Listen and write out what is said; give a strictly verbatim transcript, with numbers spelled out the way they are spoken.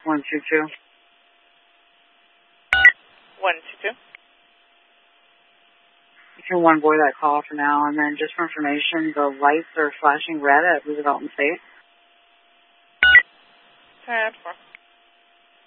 One two two. One two two. You can one boy that call for now, and then just for information, the lights are flashing red at Roosevelt and State. Ten four.